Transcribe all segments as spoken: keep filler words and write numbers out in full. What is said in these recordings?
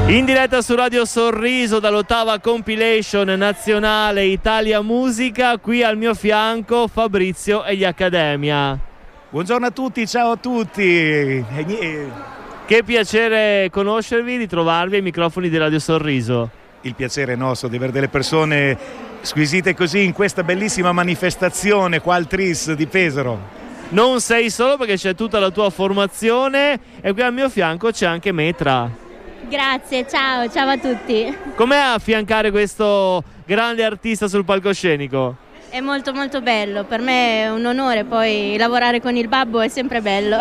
In diretta su Radio Sorriso dall'ottava compilation nazionale Italia Musica, qui al mio fianco Fabrizio e gli Accademia. Buongiorno a tutti, ciao a tutti. Che piacere conoscervi, ritrovarvi ai microfoni di Radio Sorriso. Il piacere è nostro di avere delle persone squisite così in questa bellissima manifestazione qua al Tris di Pesaro. Non sei solo, perché c'è tutta la tua formazione e qui al mio fianco c'è anche Metra. Grazie, ciao, ciao a tutti. Com'è affiancare questo grande artista sul palcoscenico? È molto molto bello, per me è un onore, poi lavorare con il babbo è sempre bello.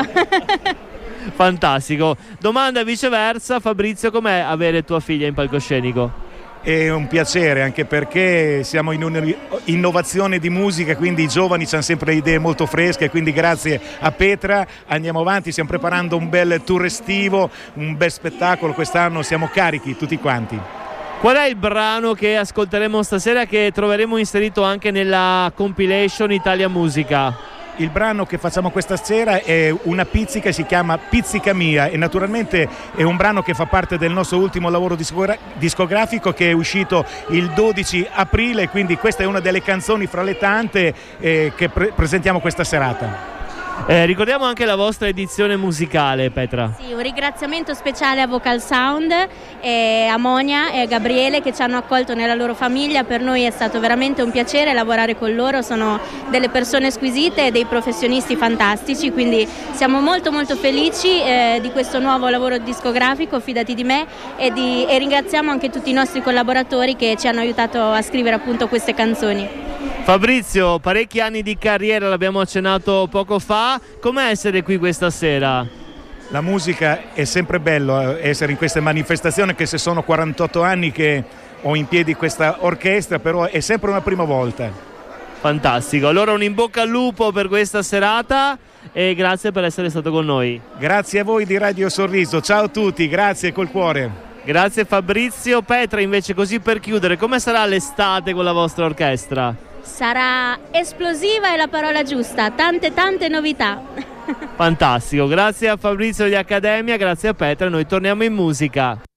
Fantastico. Domanda viceversa, Fabrizio, com'è avere tua figlia in palcoscenico? È un piacere, anche perché siamo in un'innovazione di musica, quindi i giovani hanno sempre idee molto fresche, quindi grazie a Petra andiamo avanti, stiamo preparando un bel tour estivo, un bel spettacolo, quest'anno siamo carichi tutti quanti. Qual è il brano che ascolteremo stasera, che troveremo inserito anche nella compilation Italia Musica? Il brano che facciamo questa sera è una pizzica, si chiama Pizzica Mia, e naturalmente è un brano che fa parte del nostro ultimo lavoro discografico che è uscito il dodici aprile, quindi questa è una delle canzoni fra le tante eh, che pre- presentiamo questa serata. Eh, ricordiamo anche la vostra edizione musicale, Petra. Sì, un ringraziamento speciale a Vocal Sound, e a Monia e a Gabriele che ci hanno accolto nella loro famiglia. Per noi è stato veramente un piacere lavorare con loro, sono delle persone squisite e dei professionisti fantastici, quindi siamo molto molto felici eh, di questo nuovo lavoro discografico, fidati di me, e, di, e ringraziamo anche tutti i nostri collaboratori che ci hanno aiutato a scrivere appunto queste canzoni. Fabrizio, parecchi anni di carriera, l'abbiamo accennato poco fa, com'è essere qui questa sera? La musica è sempre bello, essere in queste manifestazioni, che se sono quarantotto anni che ho in piedi questa orchestra, però è sempre una prima volta. Fantastico, allora un in bocca al lupo per questa serata e grazie per essere stato con noi. Grazie a voi di Radio Sorriso, ciao a tutti, grazie col cuore. Grazie Fabrizio. Petra, invece, così per chiudere, come sarà l'estate con la vostra orchestra? Sarà esplosiva, è la parola giusta, tante tante novità. Fantastico, grazie a Fabrizio di Accademia, grazie a Petra, noi torniamo in musica.